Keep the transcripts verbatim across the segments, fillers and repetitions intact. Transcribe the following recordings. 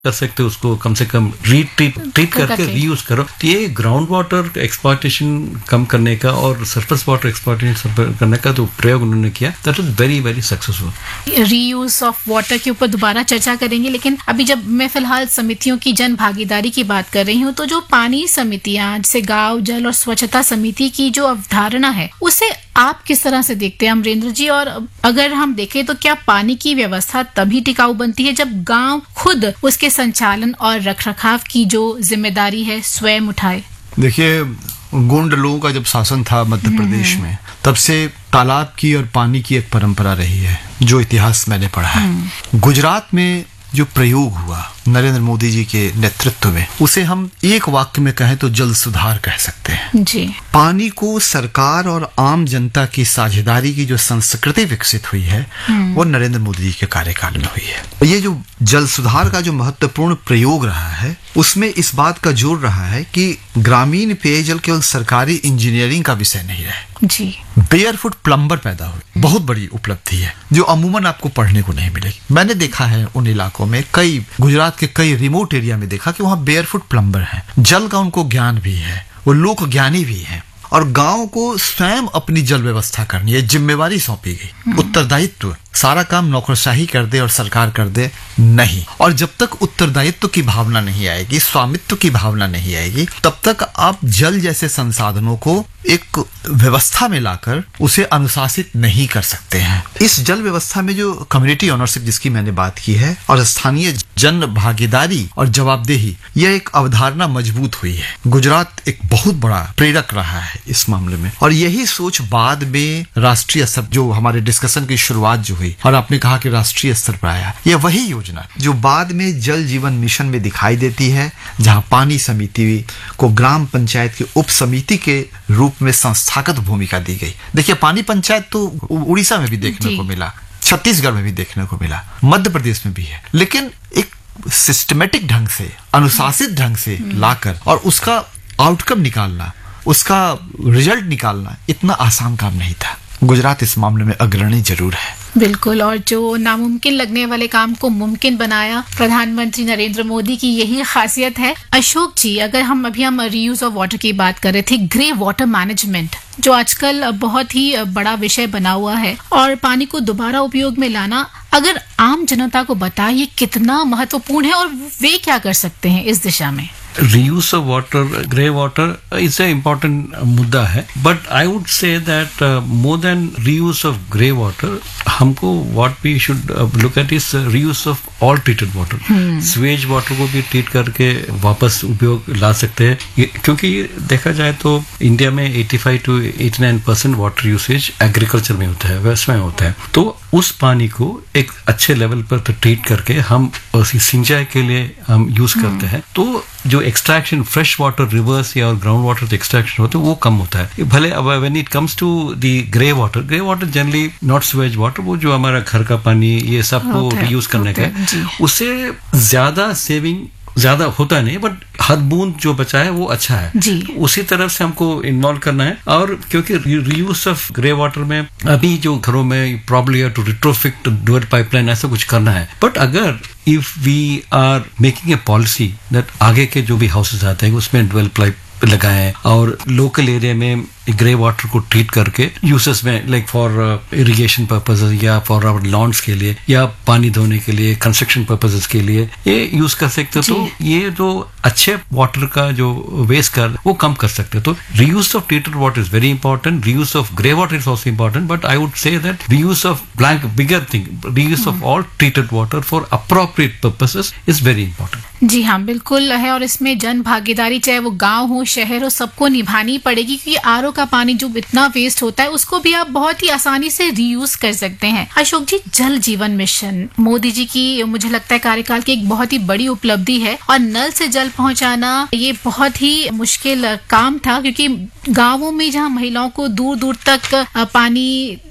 कर सकते हो उसको कम से कम रीट्रीट ट्रीट करके रीयूज करो। तो ये ग्राउंड वाटर एक्सप्लॉयटेशन कम करने का और सरफेस वाटर एक्सप्लॉयटेशन करने का जो प्रयोग उन्होंने किया, that is very very successful. Reuse of water के ऊपर दोबारा चर्चा करेंगे, लेकिन अभी जब मैं फिलहाल समितियों की जन भागीदारी की बात कर रही हूँ, तो जो पानी समितियां जैसे गांव जल और स्वच्छता समिति की जो अवधारणा है, उसे आप किस तरह से देखते हैं अमरेंद्र जी? और अगर हम देखें तो क्या पानी की व्यवस्था तभी टिकाऊ बनती है जब गांव खुद उसके संचालन और रखरखाव की जो जिम्मेदारी है स्वयं उठाए? देखिए, गोंड लोगों का जब शासन था मध्य प्रदेश में, तब से तालाब की और पानी की एक परंपरा रही है, जो इतिहास मैंने पढ़ा है। गुजरात में जो प्रयोग हुआ नरेंद्र मोदी जी के नेतृत्व में, उसे हम एक वाक्य में कहें तो जल सुधार कह सकते हैं जी। पानी को सरकार और आम जनता की साझेदारी की जो संस्कृति विकसित हुई है, वो नरेंद्र मोदी जी के कार्यकाल में हुई है। ये जो जल सुधार का जो महत्वपूर्ण प्रयोग रहा है, उसमें इस बात का जोर रहा है कि ग्रामीण पेयजल केवल सरकारी इंजीनियरिंग का विषय नहीं रहे जी। बेयरफुट प्लम्बर पैदा हुए, बहुत बड़ी उपलब्धि है जो अमूमन आपको पढ़ने को नहीं मिलेगी। मैंने देखा है उन इलाकों में, कई गुजरात के कई रिमोट एरिया में देखा कि वहां बेयरफुट प्लम्बर हैं, जल का उनको ज्ञान भी है, वो लोक ज्ञानी भी है, और गांव को स्वयं अपनी जल व्यवस्था करनी है, जिम्मेवारी सौंपी गई, उत्तरदायित्व। सारा काम नौकरशाही कर दे और सरकार कर दे, नहीं। और जब तक उत्तरदायित्व की भावना नहीं आएगी, स्वामित्व की भावना नहीं आएगी, तब तक आप जल जैसे संसाधनों को एक व्यवस्था में लाकर उसे अनुशासित नहीं कर सकते हैं। इस जल व्यवस्था में जो कम्युनिटी ओनरशिप जिसकी मैंने बात की है, और स्थानीय जन भागीदारी और जवाबदेही, यह एक अवधारणा मजबूत हुई है। गुजरात एक बहुत बड़ा प्रेरक रहा है इस मामले में, और यही सोच बाद में राष्ट्रीय स्तर, जो हमारे डिस्कशन की शुरुआत जो हुई और आपने कहा कि राष्ट्रीय स्तर पर आया, यह वही योजना जो बाद में जल जीवन मिशन में दिखाई देती है, जहां पानी समिति को ग्राम पंचायत की उप समिति के रूप में संस्थागत भूमिका दी गई। देखिए, पानी पंचायत तो उड़ीसा में भी देखने को मिला, छत्तीसगढ़ में भी देखने को मिला, मध्य प्रदेश में भी है, लेकिन एक सिस्टमेटिक ढंग से, अनुशासित ढंग से लाकर और उसका आउटकम निकालना, उसका रिजल्ट निकालना इतना आसान काम नहीं था। गुजरात इस मामले में अग्रणी जरूर है। बिल्कुल, और जो नामुमकिन लगने वाले काम को मुमकिन बनाया प्रधानमंत्री नरेंद्र मोदी की यही खासियत है। अशोक जी, अगर हम अभी हम रीयूज ऑफ वाटर की बात कर रहे थे, ग्रे वाटर मैनेजमेंट जो आजकल बहुत ही बड़ा विषय बना हुआ है, और पानी को दोबारा उपयोग में लाना, अगर आम जनता को बताइए कितना महत्वपूर्ण है और वे क्या कर सकते हैं इस दिशा में? reuse of water, grey water is an important मुद्दा है, but I would say that uh, more than reuse of grey water, हमको what we should uh, look at is uh, reuse of all treated water. Suez water को भी treat करके वापस उपयोग ला सकते हैं, क्योंकि देखा जाए तो इंडिया में पचासी टू नवासी परसेंट वाटर यूसेज एग्रीकल्चर में होता है, वैसे में होता है। तो उस पानी को एक अच्छे लेवल पर तो ट्रीट करके हम उसी सिंचाई के लिए हम यूज करते हैं, तो जो एक्सट्रैक्शन फ्रेश वाटर रिवर्स या ग्राउंड वाटर एक्सट्रैक्शन होता है वो कम होता है। भले when it comes to the grey water, grey water generally not Suez water, वो जो हमारा घर का पानी ये सब को यूज करने का है, उससे ज्यादा सेविंग ज्यादा होता नहीं, बट हर बूंद जो बचा है वो अच्छा है जी। उसी तरफ से हमको इन्वॉल्व करना है, और क्योंकि रीयूज ऑफ ग्रे वाटर में अभी जो घरों में problem to retrofit dual pipeline ऐसा कुछ करना है, बट अगर if we are making a policy that आगे के जो भी हाउसेज आते हैं उसमें डुअल पाइप लगाएं और लोकल एरिया में ग्रे वाटर को ट्रीट करके यूसेस में, लाइक फॉर इरिगेशन पर्पसेस या फॉर आवर लॉन्स के लिए या पानी धोने के लिए, कंस्ट्रक्शन पर्पसेस के लिए ये यूज कर सकते हो। तो ये जो अच्छे वाटर का जो वेस्ट कर वो कम कर सकते हो। तो reuse of treated water is very important, reuse of grey water is also important, but I would say that reuse of blank bigger thing, reuse of all treated water for appropriate purposes is very important. जी हाँ, बिल्कुल है, और इसमें जन भागीदारी चाहे वो गांव हो शहर हो सबको निभानी पड़ेगी, क्योंकि आर ओ का पानी जो इतना वेस्ट होता है उसको भी आप बहुत ही आसानी से रीयूज कर सकते हैं। अशोक जी, जल जीवन मिशन मोदी जी की मुझे लगता है कार्यकाल की एक बहुत ही बड़ी उपलब्धि है, और नल से जल पहुंचाना ये बहुत ही मुश्किल काम था, क्योंकि गांवों में जहां महिलाओं को दूर दूर तक पानी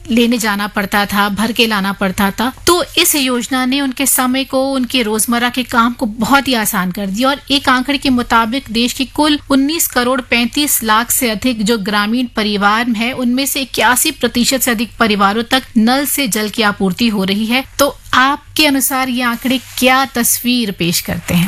लेने जाना पड़ता था, भर के लाना पड़ता था। तो इस योजना ने उनके समय को, उनके रोजमर्रा के काम को बहुत ही आसान कर दिया। और एक आंकड़े के मुताबिक देश की कुल उन्नीस करोड़ पैंतीस लाख से अधिक जो ग्रामीण परिवार है, उनमें से इक्यासी प्रतिशत से अधिक परिवारों तक नल से जल की आपूर्ति हो रही है। तो आपके अनुसार ये आंकड़े क्या तस्वीर पेश करते हैं?